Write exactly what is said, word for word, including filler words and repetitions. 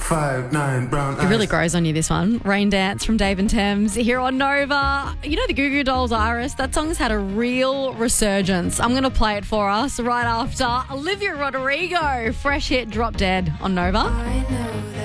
five, nine, brown eyes. It really grows on you, this one. Rain Dance from Dave and Thames here on Nova. You know the Goo Goo Dolls, Iris? That song's had a real resurgence. I'm going to play it for us right after Olivia Rodrigo. Fresh hit, Drop Dead on Nova. I know